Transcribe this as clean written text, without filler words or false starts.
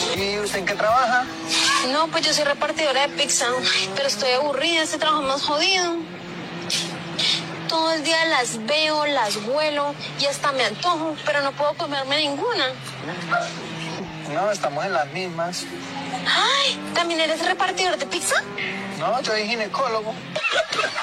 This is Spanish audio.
¿Y usted en qué trabaja? No, pues yo soy repartidora de pizza, pero estoy aburrida, este trabajo es más jodido. Todo el día las veo, las huelo y hasta me antojo, pero no puedo comerme ninguna. No, estamos en las mismas. Ay, ¿también eres repartidor de pizza? No, yo soy ginecólogo.